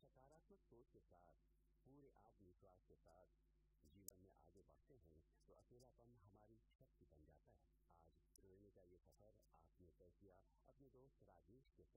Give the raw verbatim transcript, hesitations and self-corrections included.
सकारात्मक सोच के साथ, पूरे आत्मविश्वास के साथ जीवन में आगे बढ़ते हैं तो अकेलापन हमारी शक्ति बन जाता है। आज रोहिणी का ये सफर आपने तय किया अपने दोस्त राजेश के साथ।